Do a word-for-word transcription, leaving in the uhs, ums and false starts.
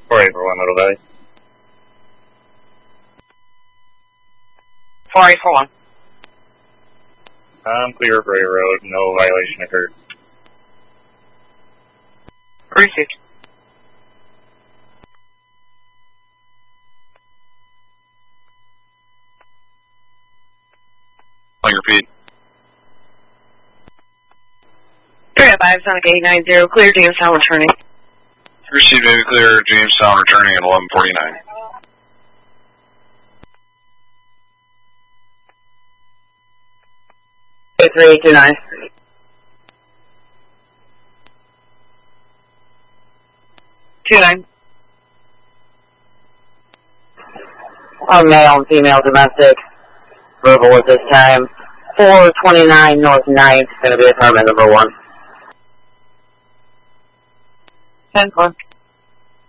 four eight four one, Little Valley. four eight four one. Um, clear Bray Road, no violation occurred. Received. On your feet. three five, Sonic eight nine zero, clear Jamestown returning. Received, baby, clear Jamestown returning at eleven forty-nine. eight three eight two nine. two nine. On male and female domestic. Verbal at this time. four twenty-nine North ninth, going to be apartment number one. ten four.